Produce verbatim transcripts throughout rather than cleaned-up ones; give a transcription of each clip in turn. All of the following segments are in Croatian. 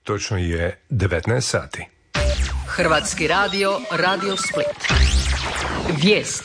Točno je devetnaest sati. Hrvatski radio, Radio Split. Vijesti.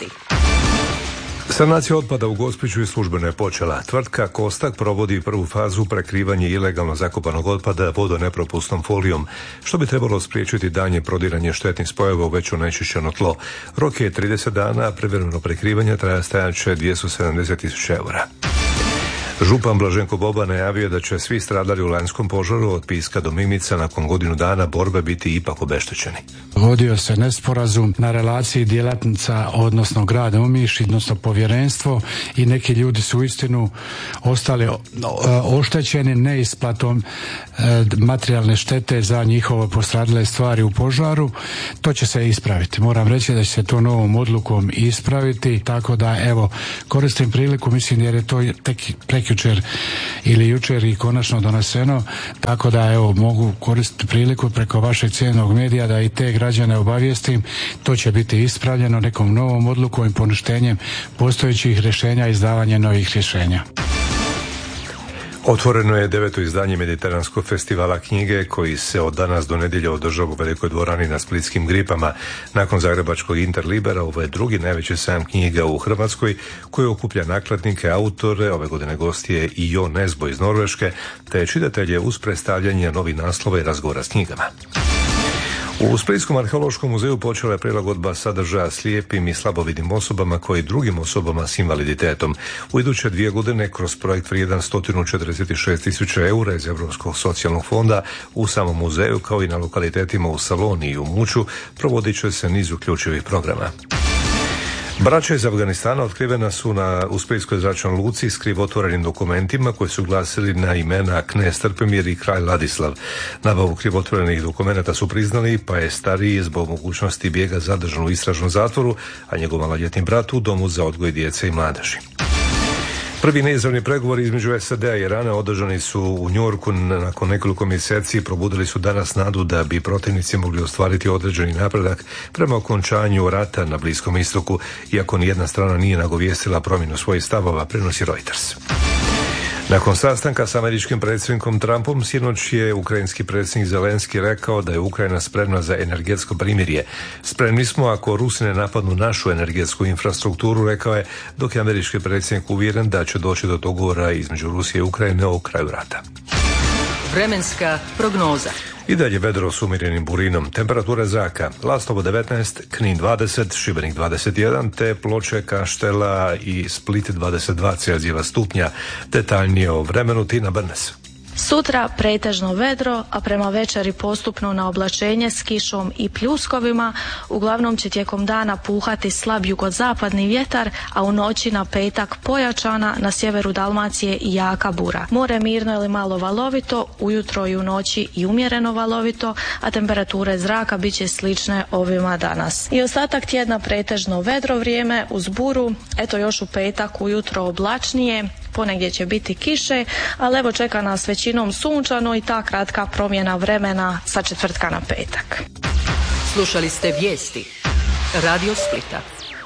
Sanacija otpada u Gospiću i službeno je počela. Tvrtka Kostak provodi prvu fazu prekrivanja ilegalno zakopanog otpada vodonepropusnom folijom, što bi trebalo spriječiti daljnje prodiranje štetnih spojeva u već onečišćeno tlo. Rok je trideset dana, a privremeno prekrivanje traja stajaće dvjesto sedamdeset tisuća eura. Župan Blaženko Boban najavio da će svi stradali u lanjskom požaru od Piska do Mimica nakon godinu dana borbe biti ipak obeštećeni. Vodio se nesporazum na relaciji djelatnica, odnosno grada Omiš, odnosno povjerenstvo, i neki ljudi su uistinu ostali oštećeni neisplatom materijalne štete za njihove postradale stvari u požaru. To će se ispraviti. Moram reći da će se to novom odlukom ispraviti, tako da evo, koristim priliku, mislim jer je to tek prekjučer ili jučer i konačno doneseno, tako da evo mogu koristiti priliku preko vašeg cijenjenog medija da i te građane obavijestim. To će biti ispravljeno nekom novom odlukom i poništenjem postojećih rješenja i izdavanje novih rješenja. Otvoreno je deveto izdanje Mediteranskog festivala knjige koji se od danas do nedjelje održava u Velikoj dvorani na Splitskim Gripama. Nakon zagrebačkog Interlibera, ovo je drugi najveći sajam knjiga u Hrvatskoj koji okuplja nakladnike, autore, ove godine gost je i Jo Nesbo iz Norveške, te čitatelje uz predstavljanje novih naslova i razgovora s knjigama. U Splitskom arheološkom muzeju počela je prilagodba sadržaja slijepim i slabovidnim osobama koji drugim osobama s invaliditetom. U iduće dvije godine kroz projekt vrijedan sto četrdeset šest tisuća eura iz Europskog socijalnog fonda u samom muzeju kao i na lokalitetima u Saloni i u Muću provodit će se niz uključivih programa. Braća iz Afganistana otkrivena su na u Splitskoj zračnoj luci s krivotvorenim dokumentima koji su glasili na imena knez Trpimir i kralj Ladislav. Nabavu krivotvorenih dokumenata su priznali, pa je stariji zbog mogućnosti bijega zadržan u istražnom zatvoru, a njegov maloljetni brat u domu za odgoj djece i mladeži. Prvi neizravni pregovori između S A D-a i Irana održani su u Njujorku nakon nekoliko mjeseci i probudili su danas nadu da bi protivnici mogli ostvariti određeni napredak prema okončanju rata na Bliskom istoku, iako nijedna strana nije nagovijestila promjenu svojih stavova, prenosi Reuters. Nakon sastanka s američkim predsjednikom Trumpom, sinoć je ukrajinski predsjednik Zelenski rekao da je Ukrajina spremna za energetsko primirje. Spremni smo ako Rusi ne napadnu našu energetsku infrastrukturu, rekao je, dok je američki predsjednik uvjeren da će doći do dogovora između Rusije i Ukrajine o kraju rata. Vremenska prognoza. I dalje vedro s umjerenim burinom. Temperatura zraka: Lastovo devetnaest, Knin dvadeset, Šibenik dvadeset jedan, te Ploče, Kaštela i Split dvadeset dva Celzijeva stupnja. Detaljnije o vremenu Tina Brnes. Sutra pretežno vedro, a prema večeri postupno na oblačenje s kišom i pljuskovima. Uglavnom će tijekom dana puhati slab jugozapadni vjetar, a u noći na petak pojačana, na sjeveru Dalmacije i jaka bura. More mirno ili malo valovito, ujutro i u noći i umjereno valovito, a temperature zraka bit će slične ovima danas. I ostatak tjedna pretežno vedro vrijeme uz buru, eto još u petak ujutro oblačnije, ponegdje će biti kiše, ali evo čeka nas većinom sunčano i ta kratka promjena vremena sa četvrtka na petak. Slušali ste vijesti Radio Splita.